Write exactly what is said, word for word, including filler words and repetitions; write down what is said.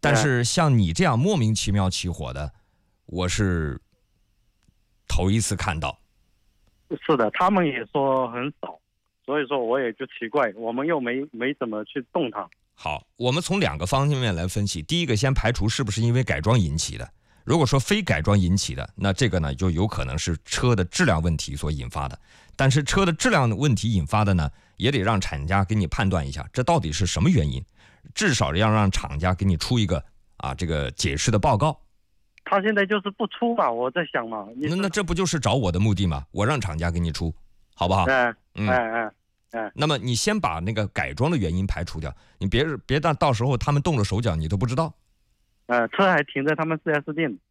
但是像你这样莫名其妙起火的，我是头一次看到。 是的，他们也说很少，所以说我也就奇怪，我们又没没怎么去动它。 好，我们从两个方面来分析。第一个，先排除是不是因为改装引起的。如果说非改装引起的，那这个呢就有可能是车的质量问题所引发的。但是车的质量问题引发的呢，也得让厂家给你判断一下，这到底是什么原因，至少要让厂家给你出一个啊这个解释的报告。 他现在就是不出嘛，我在想嘛， 那那这不就是找我的目的吗？我让厂家给你出，好不好？ 哎嗯哎哎哎。 那么你先把那个改装的原因排除掉，你别别到到时候他们动了手脚，你都不知道。 呃，车还停在他们 四 S 店。